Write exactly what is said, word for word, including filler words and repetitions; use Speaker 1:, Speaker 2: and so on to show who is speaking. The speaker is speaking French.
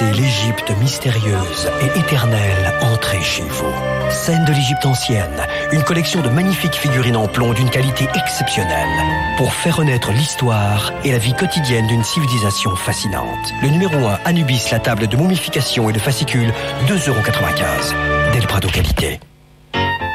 Speaker 1: Laissez l'Égypte mystérieuse et éternelle entrer chez vous. Scènes de l'Égypte ancienne, une collection de magnifiques figurines en plomb d'une qualité exceptionnelle pour faire renaître l'histoire et la vie quotidienne d'une civilisation fascinante. Le numéro un, Anubis, la table de momification et de fascicule, deux euros quatre-vingt-quinze. Del Prado qualité.